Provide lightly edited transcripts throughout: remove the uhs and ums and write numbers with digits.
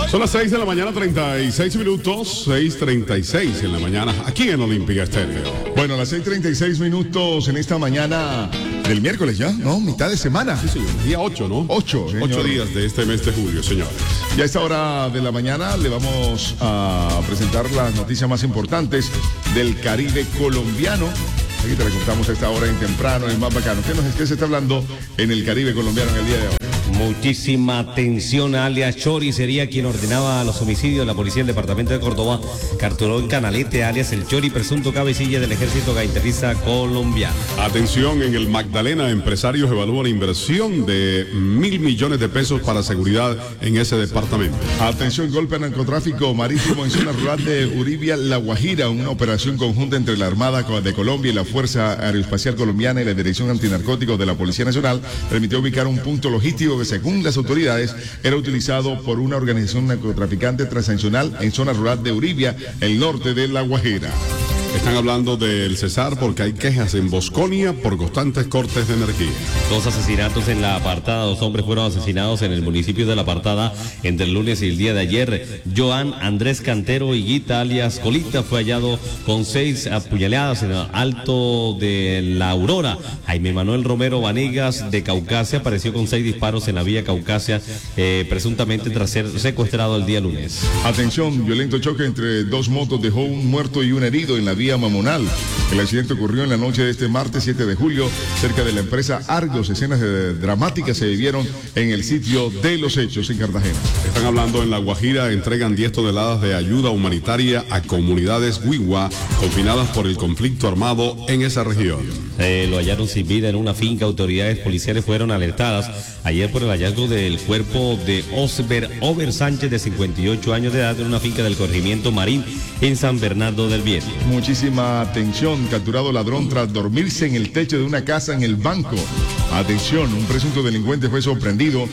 Son las 6 de la mañana, 36 minutos, 6:36 en la mañana, aquí en Olímpica Estéreo. Bueno, a las 6:36 minutos en esta mañana del miércoles ya, ¿no? Mitad de semana. Sí, señor. Día 8, ¿no? 8, señor. 8 días de este mes de julio, señores. Ya a esta hora de la mañana le vamos a presentar las noticias más importantes del Caribe colombiano. Aquí te la contamos a esta hora en temprano, en más bacano. ¿Qué se está hablando en el Caribe colombiano en el día de hoy? Muchísima atención. Alias Chori sería quien ordenaba los homicidios. La policía del departamento de Córdoba capturó en Canalete alias el Chori, presunto cabecilla del ejército gaiterista colombiano. Atención, en el Magdalena, empresarios evalúan inversión de 1.000 millones de pesos para seguridad en ese departamento. Atención, golpe al narcotráfico marítimo en zona rural de Uribia, La Guajira. Una operación conjunta entre la Armada de Colombia y la Fuerza Aeroespacial Colombiana y la Dirección Antinarcóticos de la Policía Nacional permitió ubicar un punto logístico que, según las autoridades, era utilizado por una organización narcotraficante transnacional en zona rural de Uribia, el norte de La Guajira. Están hablando del Cesar porque hay quejas en Bosconia por constantes cortes de energía. 2 asesinatos en La Apartada. 2 hombres fueron asesinados en el municipio de La Apartada entre el lunes y el día de ayer. Joan Andrés Cantero Higuita, alias Colita, fue hallado con 6 apuñaladas en el Alto de la Aurora. Jaime Manuel Romero Vanegas, de Caucasia, apareció con 6 disparos en la vía Caucasia, presuntamente tras ser secuestrado el día lunes. Atención, violento choque entre 2 motos dejó un muerto y un herido en la vía Mamonal. El accidente ocurrió en la noche de este martes 7 de julio, cerca de la empresa Argos. Escenas dramáticas se vivieron en el sitio de los hechos en Cartagena. Están hablando en La Guajira, entregan 10 toneladas de ayuda humanitaria a comunidades Wiwa confinadas por el conflicto armado en esa región. Lo hallaron sin vida en una finca. Autoridades policiales fueron alertadas ayer por el hallazgo del cuerpo de Osber Over Sánchez, de 58 años de edad, en una finca del corregimiento Marín en San Bernardo del Viento. Muchísima atención, capturado ladrón tras dormirse en el techo de una casa en el banco. Atención, un presunto delincuente fue sorprendido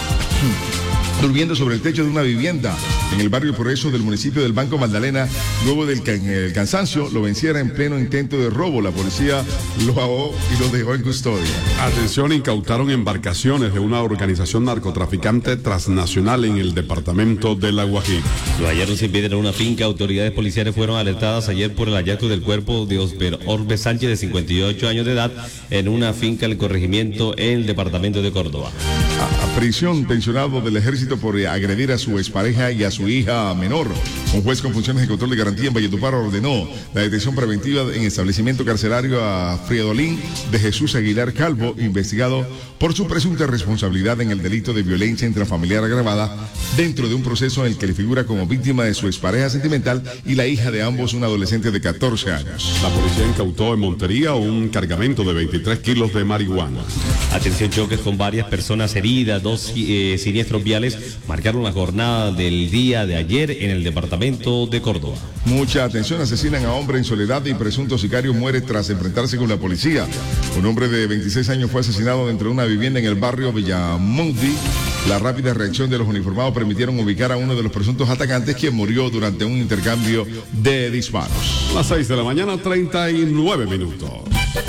durmiendo sobre el techo de una vivienda en el barrio Progreso del municipio del Banco Magdalena. Luego del el cansancio lo venciera en pleno intento de robo. La policía lo ahogó y lo dejó en custodia. Atención, incautaron embarcaciones de una organización narcotraficante transnacional en el departamento de La Guajira. Lo hallaron sin vida en una finca. Autoridades policiales fueron alertadas ayer por el hallazgo del cuerpo de Osber Orbe Sánchez, de 58 años de edad, en una finca del corregimiento en el departamento de Córdoba. A prisión, pensionado del ejército por agredir a su expareja y a su hija menor. Un juez con funciones de control de garantía en Valledupar ordenó la detención preventiva en establecimiento carcelario a Friedolín de Jesús Aguilar Calvo, investigado por su presunta responsabilidad en el delito de violencia intrafamiliar agravada, dentro de un proceso en el que le figura como víctima de su expareja sentimental y la hija de ambos, una adolescente de 14 años. La policía incautó en Montería un cargamento de 23 kilos de marihuana. Atención, choques con varias personas heridas. 2 siniestros viales marcaron la jornada del día de ayer en el departamento de Córdoba. Mucha atención, asesinan a hombre en soledad y presunto sicario muere tras enfrentarse con la policía. Un hombre de 26 años fue asesinado dentro de una vivienda en el barrio Villamundi. La rápida reacción de los uniformados permitieron ubicar a uno de los presuntos atacantes, quien murió durante un intercambio de disparos. Las 6 de la mañana, 39 minutos.